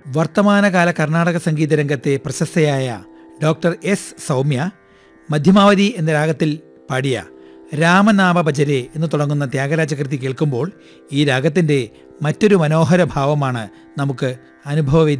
വർത്തമാനകാല കർണാടക സംഗീത രംഗത്തെ പ്രശസ്തയായ doctor S Soumya Madhyamavati എന്ന രാഗത്തിൽ പാടിയ രാമനാമ ഭജരെ എന്ന് തുടങ്ങുന്ന ത്യാഗരാജകൃതി കേൾക്കുമ്പോൾ ഈ രാഗത്തിൻ്റെ മറ്റൊരു മനോഹര ഭാവമാണ് നമുക്ക് അനുഭവവേദ്യമാകുന്നത്.